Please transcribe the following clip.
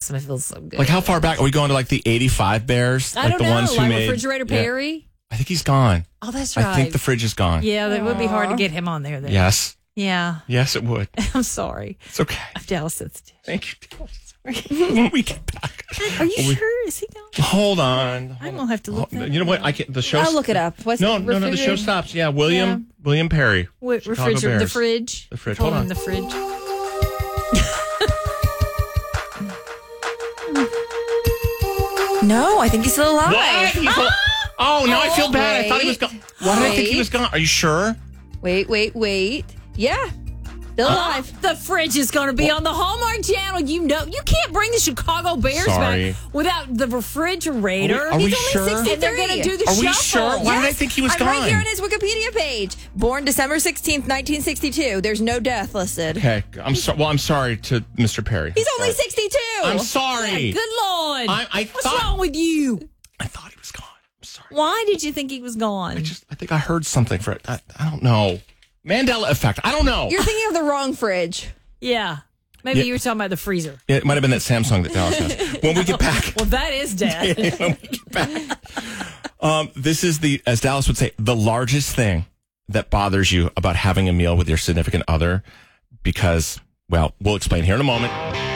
makes me feel so good. Like, how far back? Are we going to, like, the 85 Bears? I Like, don't the know. ones who Like made... Refrigerator Perry? I think he's gone. Oh, that's right. I think the fridge is gone. Yeah, that would be hard to get him on there then. Yes. Yeah. Yes, it would. I'm sorry. It's okay. I'm Dallas sensitive. Thank you, Dallas. When we get back. Are you sure? Is he gone? Hold on. I'm going to have to look that You know what? I can't. The show. I'll look it up. What's No, the the show refrigerator? stops. Yeah, William Perry. Chicago Refrigerator, the Bears. fridge. The fridge. Hold Hold on. on. The fridge. No, I think he's still alive. What? Oh, now I feel bad. I thought he was gone. Why did I think he was gone? Are you sure? Wait. Yeah. Still alive. The fridge is going to be on the Hallmark Channel. You know, you can't bring the Chicago Bears Sorry. back without the refrigerator. Are we He's only sure? 63. And they're going to do the Are we shuffle. sure? Why did I think he was I'm gone? right here on his Wikipedia page. Born December 16th, 1962. There's no death listed. Okay, I'm sorry. Well, I'm sorry to Mr. Perry. He's only 62. I'm sorry. Good Lord. I What's thought- wrong with you? I thought he was gone. I'm sorry. Why did you think he was gone? I think I heard something for it. I don't know. Mandela effect. I don't know. You're thinking of the wrong fridge. Yeah. Maybe Yeah. you were talking about the freezer. It might have been that Samsung that Dallas has. When we get back, Well, that is Dad. when we get back, this is as Dallas would say, the largest thing that bothers you about having a meal with your significant other, because, well, we'll explain here in a moment.